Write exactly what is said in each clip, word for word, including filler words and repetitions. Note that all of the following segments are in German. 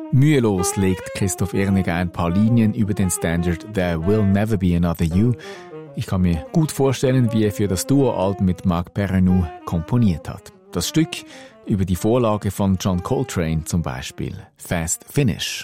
Mühelos legt Christoph Erniger ein paar Linien über den Standard There Will Never Be Another You. Ich kann mir gut vorstellen, wie er für das Duo-Album mit Marc Perrenou komponiert hat. Das Stück über die Vorlage von John Coltrane zum Beispiel, Fast Finish.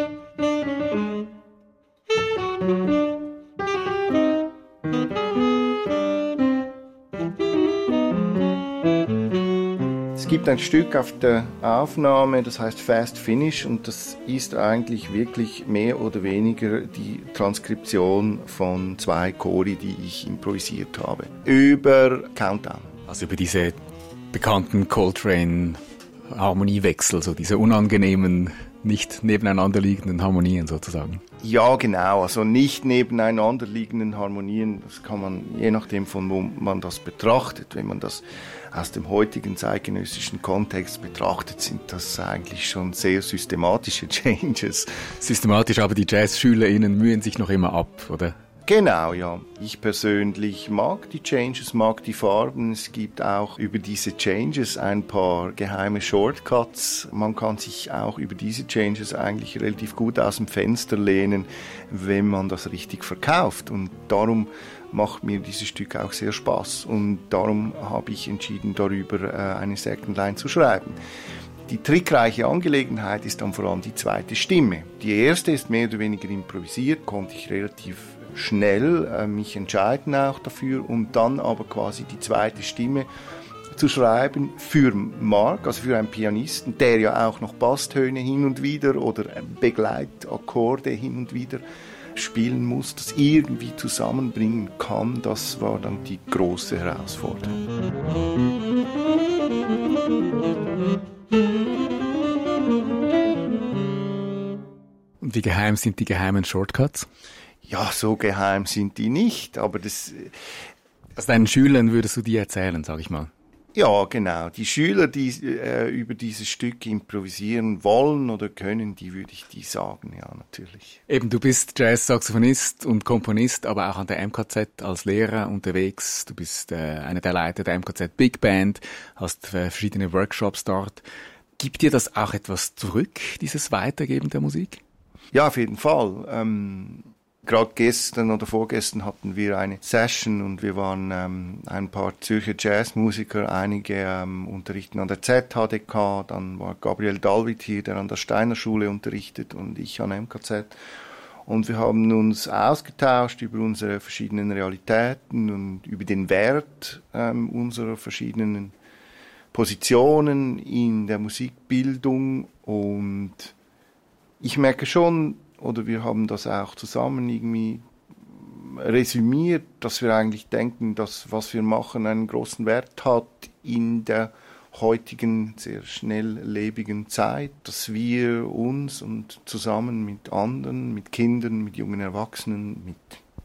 Es gibt ein Stück auf der Aufnahme, das heißt Fast Finish, und das ist eigentlich wirklich mehr oder weniger die Transkription von zwei Chori, die ich improvisiert habe, über Countdown. Also über diese bekannten Coltrane-Harmoniewechsel, so diese unangenehmen, nicht nebeneinander liegenden Harmonien sozusagen. Ja, genau, also nicht nebeneinander liegenden Harmonien, das kann man, je nachdem von wo man das betrachtet, wenn man das aus dem heutigen zeitgenössischen Kontext betrachtet, sind das eigentlich schon sehr systematische Changes. Systematisch, aber die JazzschülerInnen mühen sich noch immer ab, oder? Genau, ja. Ich persönlich mag die Changes, mag die Farben. Es gibt auch über diese Changes ein paar geheime Shortcuts. Man kann sich auch über diese Changes eigentlich relativ gut aus dem Fenster lehnen, wenn man das richtig verkauft. Und darum macht mir dieses Stück auch sehr Spaß. Und darum habe ich entschieden, darüber eine Second Line zu schreiben. Die trickreiche Angelegenheit ist dann vor allem die zweite Stimme. Die erste ist mehr oder weniger improvisiert, konnte ich relativ schnell äh, mich entscheiden auch dafür, und dann aber quasi die zweite Stimme zu schreiben für Marc, also für einen Pianisten, der ja auch noch Basstöne hin und wieder oder Begleitakkorde hin und wieder spielen muss, das irgendwie zusammenbringen kann. Das war dann die große Herausforderung. Und wie geheim sind die geheimen Shortcuts? Ja, so geheim sind die nicht, aber das... Also deinen Schülern würdest du die erzählen, sag ich mal? Ja, genau. Die Schüler, die äh, über dieses Stück improvisieren wollen oder können, die würde ich die sagen, ja, natürlich. Eben, du bist Jazz-Saxophonist und Komponist, aber auch an der M K Z als Lehrer unterwegs. Du bist äh, einer der Leiter der M K Z Big Band, hast äh, verschiedene Workshops dort. Gibt dir das auch etwas zurück, dieses Weitergeben der Musik? Ja, auf jeden Fall. Ähm, Gerade gestern oder vorgestern hatten wir eine Session und wir waren ähm, ein paar Zürcher Jazzmusiker, einige ähm, unterrichten an der Z H D K, dann war Gabriel Dalwit hier, der an der Steiner Schule unterrichtet, und ich an M K Z. Und wir haben uns ausgetauscht über unsere verschiedenen Realitäten und über den Wert ähm, unserer verschiedenen Positionen in der Musikbildung, und ich merke schon, oder wir haben das auch zusammen irgendwie resümiert, dass wir eigentlich denken, dass was wir machen einen großen Wert hat in der heutigen, sehr schnelllebigen Zeit, dass wir uns und zusammen mit anderen, mit Kindern, mit jungen Erwachsenen, mit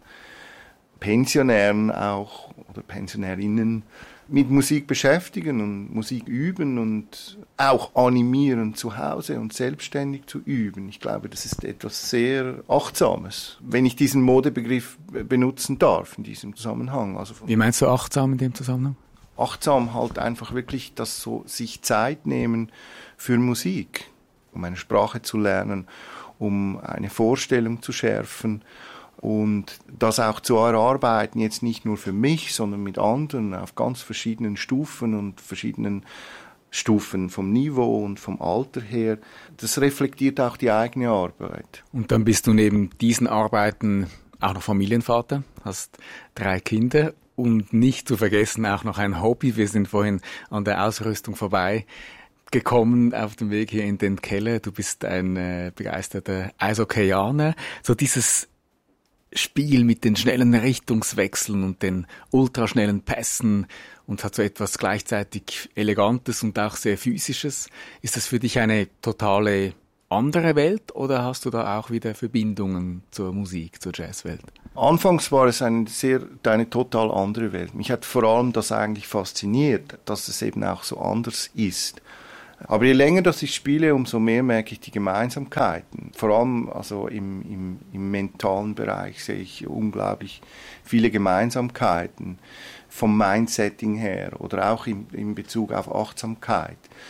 Pensionären auch oder Pensionärinnen mit Musik beschäftigen und Musik üben und auch animieren, zu Hause und selbstständig zu üben. Ich glaube, das ist etwas sehr Achtsames, wenn ich diesen Modebegriff benutzen darf in diesem Zusammenhang. Also Wie meinst du achtsam in dem Zusammenhang? Achtsam halt einfach wirklich das so, sich Zeit nehmen für Musik, um eine Sprache zu lernen, um eine Vorstellung zu schärfen, und das auch zu erarbeiten, jetzt nicht nur für mich, sondern mit anderen auf ganz verschiedenen Stufen und verschiedenen Stufen vom Niveau und vom Alter her. Das reflektiert auch die eigene Arbeit. Und dann bist du neben diesen Arbeiten auch noch Familienvater, hast drei Kinder und nicht zu vergessen auch noch ein Hobby. Wir sind vorhin an der Ausrüstung vorbei gekommen auf dem Weg hier in den Keller. Du bist ein äh, begeisterter Eishockeyaner. So dieses Spiel mit den schnellen Richtungswechseln und den ultraschnellen Pässen und hat so etwas gleichzeitig Elegantes und auch sehr Physisches. Ist das für dich eine totale andere Welt oder hast du da auch wieder Verbindungen zur Musik, zur Jazzwelt? Anfangs war es eine sehr, eine total andere Welt. Mich hat vor allem das eigentlich fasziniert, dass es eben auch so anders ist. Aber je länger das ich spiele, umso mehr merke ich die Gemeinsamkeiten. Vor allem also im, im, im mentalen Bereich sehe ich unglaublich viele Gemeinsamkeiten vom Mindsetting her oder auch in, in Bezug auf Achtsamkeit.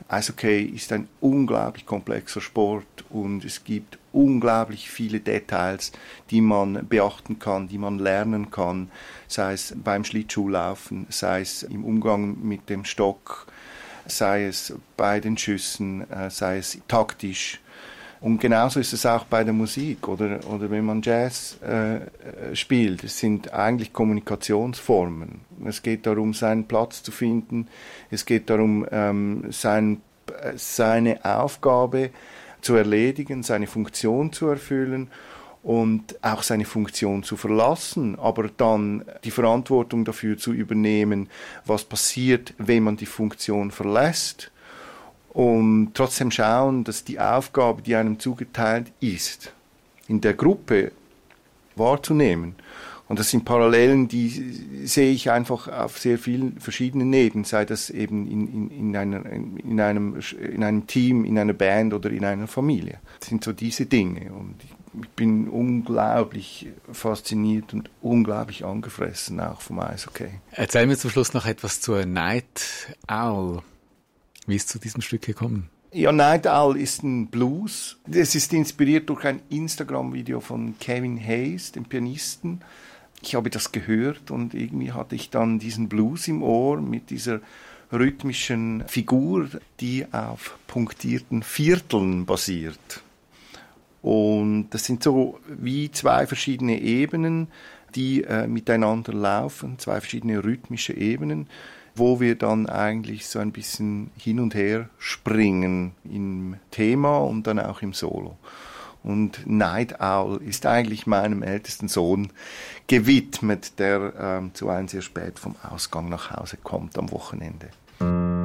Eishockey ist ein unglaublich komplexer Sport und es gibt unglaublich viele Details, die man beachten kann, die man lernen kann, sei es beim Schlittschuhlaufen, sei es im Umgang mit dem Stock, sei es bei den Schüssen, sei es taktisch. Und genauso ist es auch bei der Musik oder, oder wenn man Jazz äh, spielt. Es sind eigentlich Kommunikationsformen. Es geht darum, seinen Platz zu finden. Es geht darum, ähm, sein, seine Aufgabe zu erledigen, seine Funktion zu erfüllen und auch seine Funktion zu verlassen, aber dann die Verantwortung dafür zu übernehmen, was passiert, wenn man die Funktion verlässt. Und trotzdem schauen, dass die Aufgabe, die einem zugeteilt ist, in der Gruppe wahrzunehmen. Und das sind Parallelen, die sehe ich einfach auf sehr vielen verschiedenen Ebenen, sei das eben in, in, in, einer, in, einem, in einem Team, in einer Band oder in einer Familie. Das sind so diese Dinge. Und ich bin unglaublich fasziniert und unglaublich angefressen auch vom Eishockey. Erzähl mir zum Schluss noch etwas zur Night Owl. Wie ist es zu diesem Stück gekommen? Ja, Night Owl ist ein Blues. Es ist inspiriert durch ein Instagram-Video von Kevin Hayes, dem Pianisten. Ich habe das gehört und irgendwie hatte ich dann diesen Blues im Ohr mit dieser rhythmischen Figur, die auf punktierten Vierteln basiert. Und das sind so wie zwei verschiedene Ebenen, die äh, miteinander laufen, zwei verschiedene rhythmische Ebenen, wo wir dann eigentlich so ein bisschen hin und her springen im Thema und dann auch im Solo. Und Night Owl ist eigentlich meinem ältesten Sohn gewidmet, der ähm, zu einem sehr spät vom Ausgang nach Hause kommt am Wochenende.